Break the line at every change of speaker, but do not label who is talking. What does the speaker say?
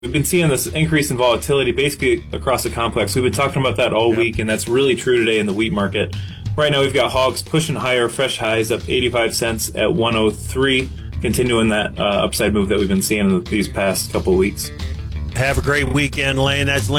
We've been seeing this increase in volatility basically across the complex. We've been talking about that all week, and that's really true today in the wheat market. Right now, we've got hogs pushing higher, fresh highs up 85 cents at 103, continuing that upside move that we've been seeing in these past couple of weeks.
Have a great weekend, Lane. That's Lane.